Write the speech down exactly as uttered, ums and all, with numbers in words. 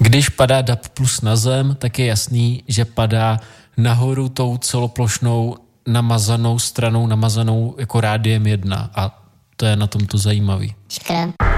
Když padá D A B plus na zem, tak je jasný, že padá nahoru tou celoplošnou namazanou stranou, namazanou jako rádiem jedna. A to je na tom to zajímavý. Škra.